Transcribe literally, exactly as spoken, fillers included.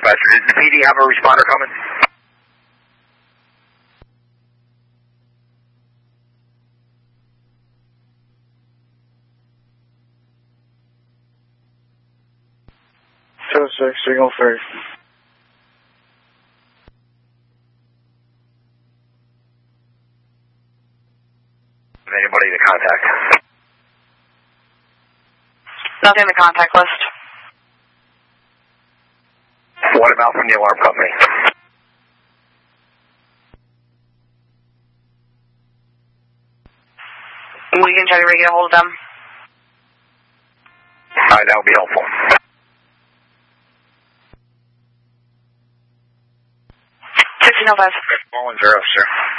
dispatcher. Did the P D have a responder coming? two six, signal three. Anybody to contact? Nothing in the contact list. What about from the alarm company? We can try to get a hold of them. Alright, that would be helpful. fifteen oh five. one one zero, sir.